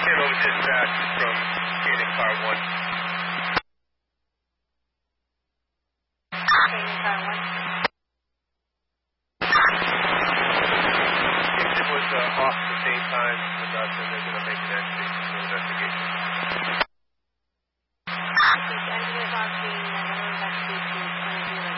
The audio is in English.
over dispatch from Canning Car 1. Canning Car 1. Seems it was off at the same time with us, and they're going to make an entry to investigate.